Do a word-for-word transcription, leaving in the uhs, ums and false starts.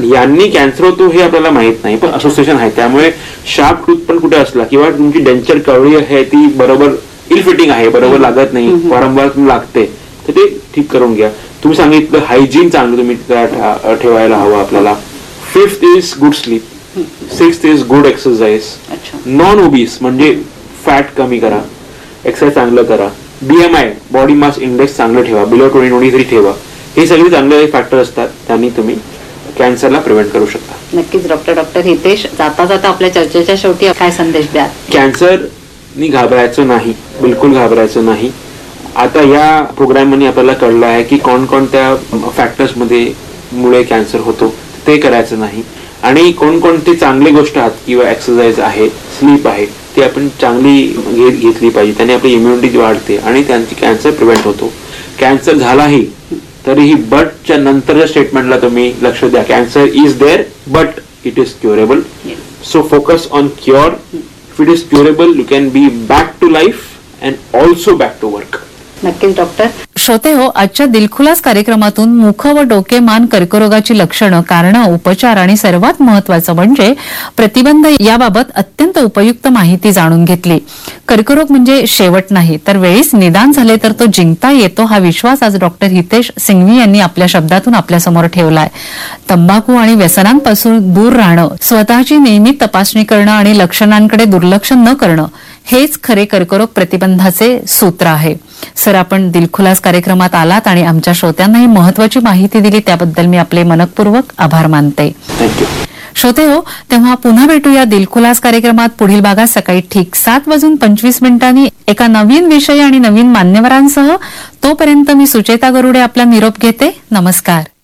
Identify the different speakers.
Speaker 1: यांनी कॅन्सर होतो हे आपल्याला माहित नाही, पण असोसिएशन आहे. त्यामुळे शार्प टूथ पण कुठे असला किंवा तुमची डेंचर कवळी आहे ती बरोबर इल फिटिंग आहे, बरोबर लागत नाही, वारंवार तुम्ही लागते, तर ते ठीक करून घ्या. तुम्ही सांगितलं हायजीन चांगलं तुम्ही ठेवायला हवं आपल्याला. Fifth is good sleep, sixth is good exercise. Non obese म्हणजे फॅट कमी करा, एक्सरसाइज चांगलं करा. बीएमआय बॉडी मास इंडेक्स चांगलं ठेवा, बिलो ट्वेंटी ट्वेंटी थ्री ठेवा. हे सगळे चांगले फॅक्टर असतात, त्यांनी तुम्ही कॅन्सरला प्रिव्हेंट करू शकता.
Speaker 2: नक्कीच डॉक्टर डॉक्टर हितेश, जाता जाता आपल्या चर्चेच्या शेवटी काय संदेश द्या?
Speaker 1: कॅन्सरनी घाबरायचं नाही, बिलकुल घाबरायचं नाही. आता या प्रोग्राम मध्ये आपल्याला कळलं आहे की कोणकोणत्या फॅक्टर्स मध्ये मुळे कॅन्सर होतो, ते करायचं नाही. आणि कोणकोणते चांगले गोष्ट आहेत किंवा एक्सरसाइज आहे, स्लीप आहे, ती आपण चांगली घेत घेतली पाहिजे. त्याने आपली इम्युनिटी वाढते आणि त्यांची कॅन्सर प्रिव्हेंट होतो. कॅन्सर झालाही तरीही बटच्या नंतरच्या स्टेटमेंटला तुम्ही लक्ष द्या. Cancer is there but it is curable. So focus on cure. If it is curable you can be back to life and also back to work.
Speaker 2: नक्कीच डॉक्टर.
Speaker 3: श्रोते हो, आजच्या दिलखुलास कार्यक्रमातून मुख व डोके मान कर्करोगाची लक्षणं, कारणं, उपचार आणि सर्वात महत्वाचं म्हणजे प्रतिबंध याबाबत अत्यंत उपयुक्त माहिती जाणून घेतली. कर्करोग म्हणजे शेवट नाही, तर वेळीच निदान झाले तर तो जिंकता येतो, हा विश्वास आज डॉक्टर हितेश सिंघवी यांनी आपल्या शब्दातून आपल्यासमोर ठेवलाय. तंबाखू आणि व्यसनांपासून दूर राहणं, स्वतःची नेहमी तपासणी करणं आणि लक्षणांकडे दुर्लक्ष न करणं हेच खरे कर्करोग प्रतिबंधाचे सूत्र आहे. सर, आपण दिलखुलास कार्यक्रमात आलात आणि आमच्या श्रोत्यांनाही महत्वाची माहिती दिली, त्याबद्दल मी आपले मनपूर्वक आभार मानते. श्रोते हो, तेव्हा पुन्हा भेटूया दिलखुलास कार्यक्रमात पुढील भागात सकाळी ठीक सात वाजून पंचवीस मिनिटांनी एका नवीन विषय आणि नवीन मान्यवरांसह. तोपर्यंत मी सुचेता गरुडे आपला निरोप घेते. नमस्कार.